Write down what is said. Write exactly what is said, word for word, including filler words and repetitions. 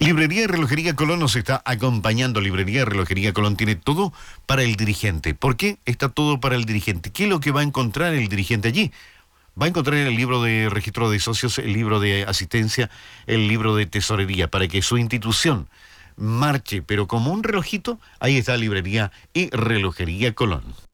Librería y Relojería Colón nos está acompañando. Librería y Relojería Colón tiene todo para el dirigente. ¿Por qué está todo para el dirigente? ¿Qué es lo que va a encontrar el dirigente allí? Va a encontrar el libro de registro de socios, el libro de asistencia, el libro de tesorería, para que su institución marche, pero como un relojito. Ahí está Librería y Relojería Colón.